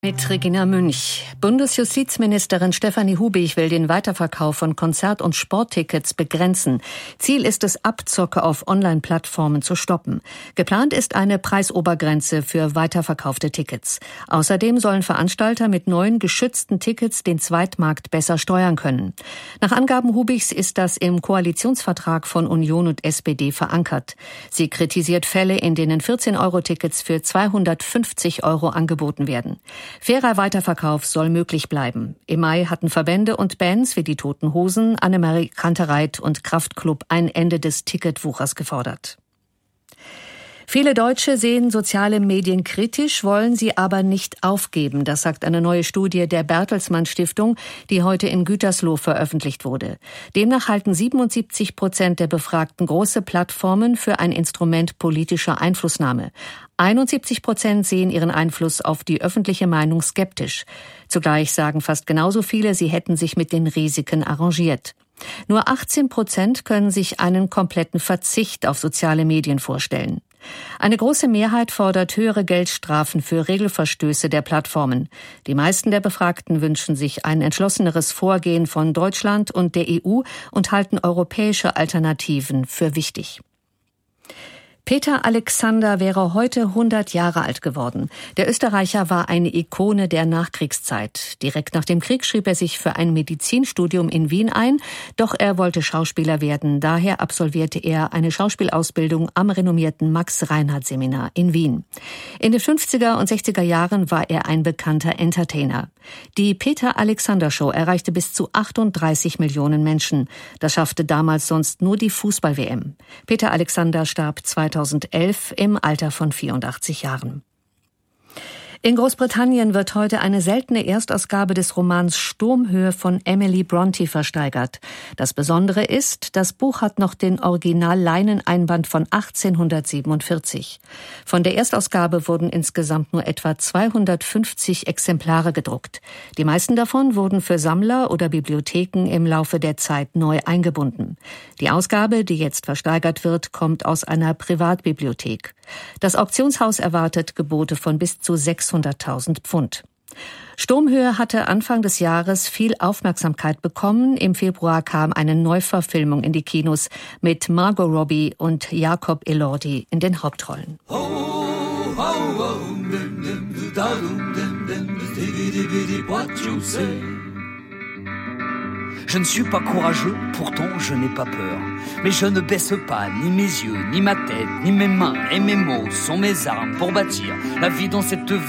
Mit Regina Münch. Bundesjustizministerin Stefanie Hubig will den Weiterverkauf von Konzert- und Sporttickets begrenzen. Ziel ist es, Abzocke auf Online-Plattformen zu stoppen. Geplant ist eine Preisobergrenze für weiterverkaufte Tickets. Außerdem sollen Veranstalter mit neuen geschützten Tickets den Zweitmarkt besser steuern können. Nach Angaben Hubigs ist das im Koalitionsvertrag von Union und SPD verankert. Sie kritisiert Fälle, in denen 14-Euro-Tickets für 250 € angeboten werden. Fairer Weiterverkauf soll möglich bleiben. Im Mai hatten Verbände und Bands wie die Toten Hosen, Annemarie Kantereit und Kraftklub ein Ende des Ticketwuchers gefordert. Viele Deutsche sehen soziale Medien kritisch, wollen sie aber nicht aufgeben. Das sagt eine neue Studie der Bertelsmann Stiftung, die heute in Gütersloh veröffentlicht wurde. Demnach halten 77% der Befragten große Plattformen für ein Instrument politischer Einflussnahme. 71% sehen ihren Einfluss auf die öffentliche Meinung skeptisch. Zugleich sagen fast genauso viele, sie hätten sich mit den Risiken arrangiert. Nur 18% können sich einen kompletten Verzicht auf soziale Medien vorstellen. Eine große Mehrheit fordert höhere Geldstrafen für Regelverstöße der Plattformen. Die meisten der Befragten wünschen sich ein entschlosseneres Vorgehen von Deutschland und der EU und halten europäische Alternativen für wichtig. Peter Alexander wäre heute 100 Jahre alt geworden. Der Österreicher war eine Ikone der Nachkriegszeit. Direkt nach dem Krieg schrieb er sich für ein Medizinstudium in Wien ein, doch er wollte Schauspieler werden. Daher absolvierte er eine Schauspielausbildung am renommierten Max-Reinhardt-Seminar in Wien. In den 50er und 60er Jahren war er ein bekannter Entertainer. Die Peter Alexander Show erreichte bis zu 38 Millionen Menschen. Das schaffte damals sonst nur die Fußball-WM. Peter Alexander starb 2011 im Alter von 84 Jahren. In Großbritannien wird heute eine seltene Erstausgabe des Romans Sturmhöhe von Emily Brontë versteigert. Das Besondere ist, das Buch hat noch den Original-Leineneinband von 1847. Von der Erstausgabe wurden insgesamt nur etwa 250 Exemplare gedruckt. Die meisten davon wurden für Sammler oder Bibliotheken im Laufe der Zeit neu eingebunden. Die Ausgabe, die jetzt versteigert wird, kommt aus einer Privatbibliothek. Das Auktionshaus erwartet Gebote von bis zu 600.000 Pfund. Sturmhöhe hatte Anfang des Jahres viel Aufmerksamkeit bekommen. Im Februar kam eine Neuverfilmung in die Kinos mit Margot Robbie und Jacob Elordi in den Hauptrollen. Je ne suis pas courageux, pourtant je n'ai pas peur. Mais je ne baisse pas ni mes yeux, ni ma tête, ni mes mains. Et mes mots sont mes armes pour bâtir la vie dans cette vie.